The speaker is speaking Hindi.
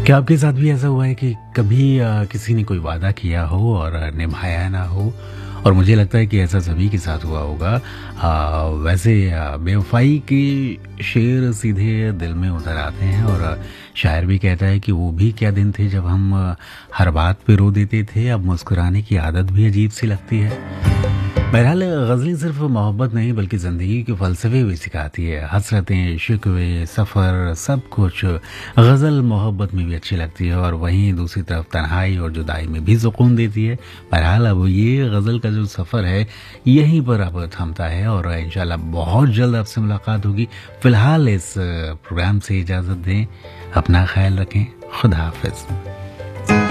क्या आपके साथ भी ऐसा हुआ है कि कभी किसी ने कोई वादा किया हो और निभाया ना हो? और मुझे लगता है कि ऐसा सभी के साथ हुआ होगा। वैसे बेवफाई के शेर सीधे दिल में उतर आते हैं और शायर भी कहता है कि वो भी क्या दिन थे जब हम हर बात पे रो देते थे, अब मुस्कुराने की आदत भी अजीब सी लगती है। बहरहाल गज़लें सिर्फ मोहब्बत नहीं बल्कि ज़िंदगी के फ़लसफ़े भी सिखाती है। हसरतें, शिकवे, सफ़र सब कुछ गज़ल मोहब्बत में भी अच्छी लगती है और वहीं दूसरी तरफ तन्हाई और जुदाई में भी सुकून देती है। बहरहाल अब ये गज़ल का जो सफ़र है यहीं पर अब थमता है और इंशाल्लाह बहुत जल्द आपसे मुलाकात होगी। फ़िलहाल इस प्रोग्राम से इजाज़त दें, अपना ख़्याल रखें, खुदा हाफ़िज़।